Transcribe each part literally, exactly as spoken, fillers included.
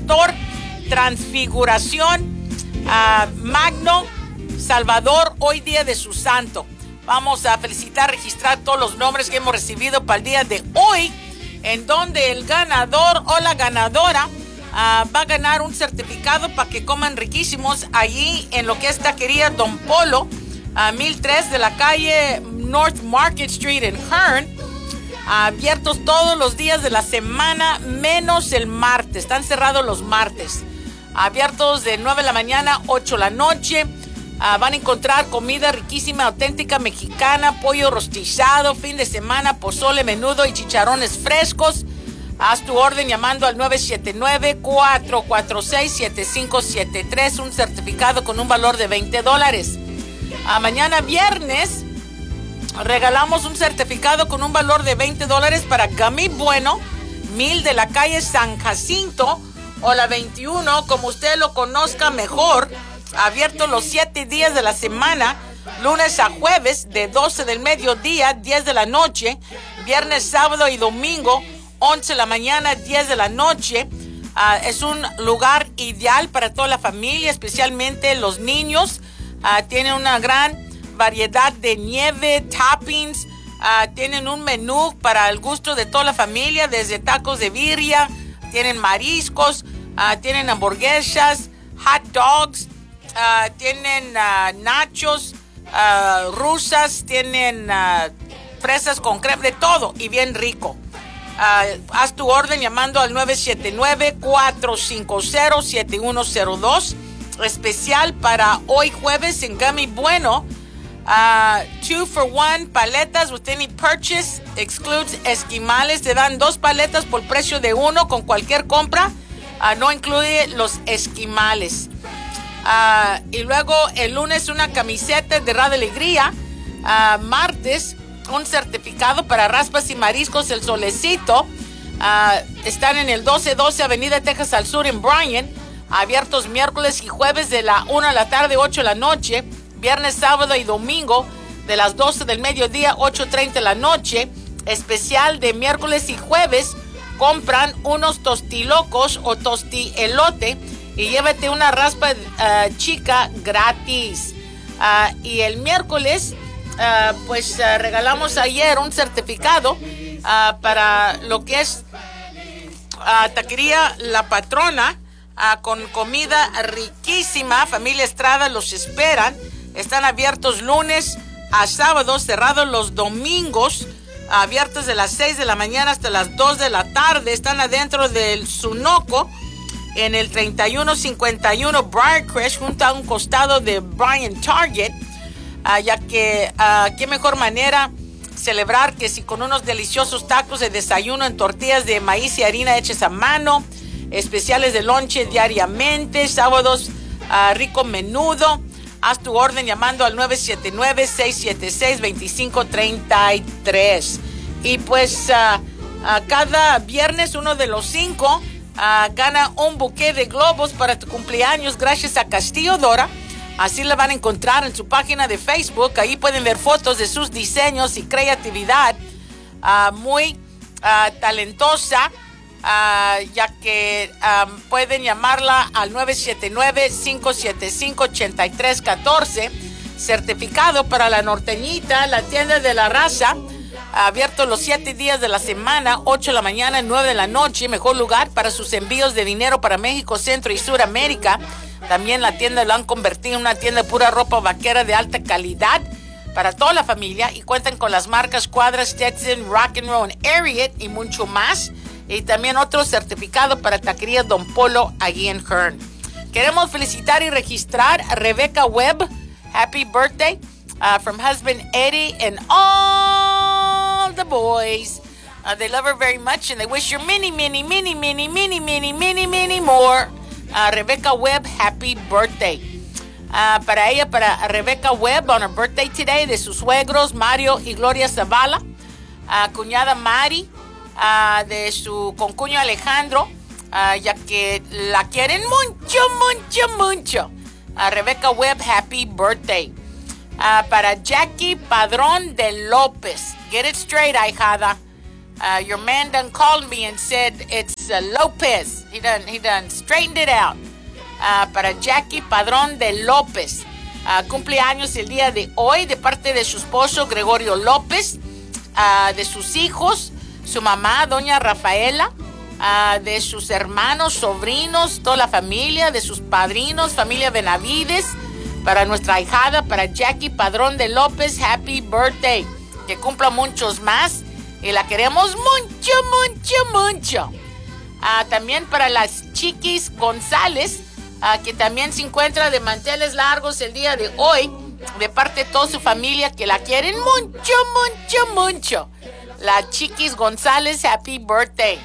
Pastor, Transfiguración, uh, Magno, Salvador, hoy día de su santo. Vamos a felicitar, registrar todos los nombres que hemos recibido para el día de hoy, en donde el ganador o la ganadora uh, va a ganar un certificado para que coman riquísimos allí en lo que es taquería Don Polo, uh, mil tres de la calle North Market Street en Hearn. Abiertos todos los días de la semana, menos el martes. Están cerrados los martes. Abiertos de nueve de la mañana, ocho de la noche. Uh, van a encontrar comida riquísima, auténtica mexicana, pollo rostizado, fin de semana, pozole, menudo y chicharrones frescos. Haz tu orden llamando al nueve siete nueve, cuatro cuatro seis, siete cinco siete tres. Un certificado con un valor de veinte dólares. Uh, mañana viernes regalamos un certificado con un valor de veinte dólares para Gummy Bueno, mil de la calle San Jacinto o la veintiuno, como usted lo conozca mejor. Abierto los siete días de la semana, lunes a jueves de doce del mediodía, diez de la noche, viernes, sábado y domingo, once de la mañana, diez de la noche. Uh, es un lugar ideal para toda la familia, especialmente los niños. Uh, tiene una gran variedad de nieve, toppings, uh, tienen un menú para el gusto de toda la familia, desde tacos de birria, tienen mariscos, uh, tienen hamburguesas, hot dogs, uh, tienen uh, nachos, uh, rusas, tienen uh, fresas con crema, de todo y bien rico. Uh, haz tu orden llamando al nueve siete nueve, cuatro cinco cero, siete uno cero dos. Especial para hoy jueves en Gummy Bueno. Uh, two for one, paletas with any purchase, excludes esquimales. Te dan dos paletas por precio de uno con cualquier compra. Uh, no incluye los esquimales. Uh, y luego el lunes una camiseta de Radio Alegría. Uh, martes un certificado para raspas y mariscos El Solecito. Uh, están en el doce doce Avenida Texas al Sur en Bryan. Abiertos miércoles y jueves de la una de la tarde, ocho de la noche. Viernes, sábado y domingo de las doce del mediodía, ocho treinta de la noche. Especial de miércoles y jueves. Compran unos tostilocos o tostielote y llévate una raspa uh, chica gratis. Uh, y el miércoles, uh, pues uh, regalamos ayer un certificado uh, para lo que es uh, taquería La Patrona, uh, con comida riquísima. Familia Estrada los esperan. Están abiertos lunes a sábado, cerrados los domingos, abiertos de las seis de la mañana hasta las dos de la tarde. Están adentro del Sunoco, en el treinta y uno cincuenta y uno Briarcrest, junto a un costado de Bryan Target, uh, ya que uh, qué mejor manera celebrar que si con unos deliciosos tacos de desayuno en tortillas de maíz y harina hechas a mano, especiales de lonche diariamente, sábados uh, rico menudo. Haz tu orden llamando al nueve siete nueve, seis siete seis, dos cinco tres tres. Y pues uh, uh, cada viernes uno de los cinco uh, gana un buqué de globos para tu cumpleaños gracias a Castillo Dora. Así la van a encontrar en su página de Facebook. Ahí pueden ver fotos de sus diseños y creatividad uh, muy uh, talentosa. Uh, ya que um, pueden llamarla al nueve siete nueve, cinco siete cinco, ocho tres uno cuatro. Certificado para la norteñita, la tienda de la raza, abierto los siete días de la semana, ocho de la mañana, nueve de la noche. Mejor lugar para sus envíos de dinero para México, Centro y Suramérica. También la tienda lo han convertido en una tienda de pura ropa vaquera de alta calidad para toda la familia, y cuentan con las marcas Cuadras, Stetson, Rock and Roll, Ariat y mucho más. Y también otro certificado para taquería Don Polo allí en Hearn. Queremos felicitar y registrar a Rebecca Webb. Happy birthday uh, from husband Eddie and all the boys. Uh, they love her very much and they wish her many, many, many, many, many, many, many, many more. Uh, Rebecca Webb, happy birthday. Uh, para ella, para Rebecca Webb, on her birthday today, de sus suegros Mario y Gloria Zavala. Uh, cuñada Mari. Uh, de su concuño Alejandro, uh, ya que la quieren mucho, mucho, mucho. Uh, Rebecca Webb, happy birthday. Uh, para Jackie Padrón de López. Get it straight, ahijada. Uh, your man done called me and said it's uh, Lopez. He done, he done straightened it out. Uh, para Jackie Padrón de López. Uh, cumpleaños el día de hoy de parte de su esposo Gregorio López, uh, de sus hijos, su mamá, doña Rafaela, uh, de sus hermanos, sobrinos, toda la familia, de sus padrinos, familia Benavides, para nuestra ahijada, para Jackie Padrón de López, happy birthday. Que cumpla muchos más. Y la queremos mucho, mucho, mucho. Ah, también para las Chiquis González, ah, que también se encuentra de manteles largos el día de hoy, de parte de toda su familia, que la quieren mucho, mucho, mucho. La Chiquis González, happy birthday.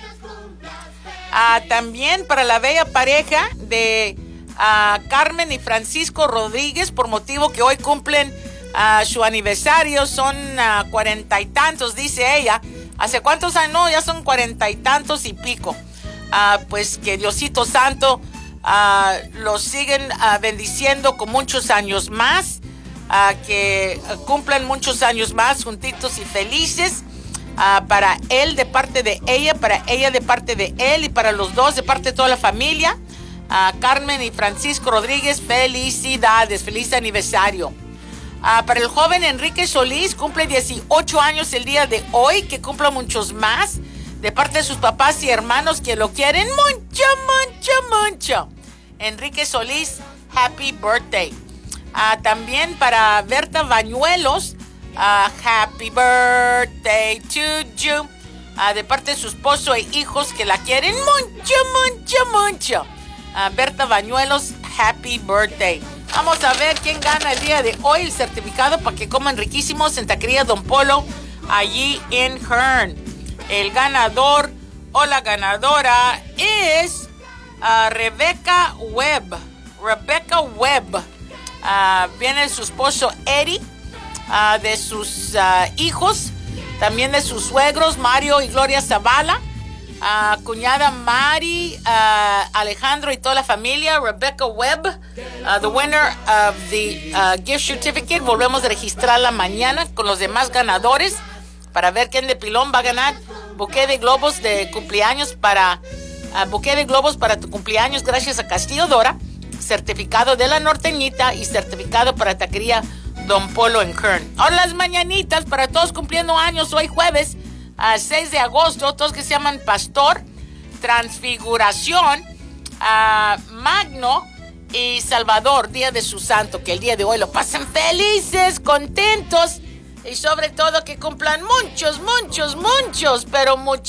Ah, también para la bella pareja de ah, Carmen y Francisco Rodríguez, por motivo que hoy cumplen Uh, su aniversario, son uh, cuarenta y tantos, dice ella. ¿Hace cuántos años? No, ya son cuarenta y tantos y pico. Uh, pues que Diosito Santo uh, los siguen uh, bendiciendo con muchos años más. Uh, que uh, cumplan muchos años más juntitos y felices. Uh, para él de parte de ella, para ella de parte de él y para los dos de parte de toda la familia. Uh, Carmen y Francisco Rodríguez, felicidades, feliz aniversario. Uh, para el joven Enrique Solís, cumple dieciocho años el día de hoy, que cumpla muchos más, de parte de sus papás y hermanos que lo quieren mucho, mucho, mucho. Enrique Solís, happy birthday. Uh, también para Berta Bañuelos, uh, happy birthday to you, uh, de parte de su esposo e hijos que la quieren mucho, mucho, mucho. Uh, Berta Bañuelos, happy birthday. Vamos a ver quién gana el día de hoy el certificado para que coman riquísimos en Taquería Don Polo, allí en Hearn. El ganador o la ganadora es uh, Rebecca Webb. Rebecca Webb. Uh, viene su esposo Eddie, uh, de sus uh, hijos, también de sus suegros Mario y Gloria Zavala. Uh, cuñada Mari, uh, Alejandro y toda la familia, Rebecca Webb, uh, the winner of the uh, gift certificate. Volvemos a registrarla mañana con los demás ganadores para ver quién de pilón va a ganar buqué de globos de cumpleaños para uh, buqué de globos para tu cumpleaños gracias a Castillo Dora, certificado de la norteñita y certificado para Taquería Don Polo en Kern. Ahora las mañanitas para todos cumpliendo años hoy jueves. Uh, seis de agosto, todos que se llaman Pastor, Transfiguración, uh, Magno y Salvador, día de su santo, que el día de hoy lo pasen felices, contentos y sobre todo que cumplan muchos, muchos, muchos, pero muchos.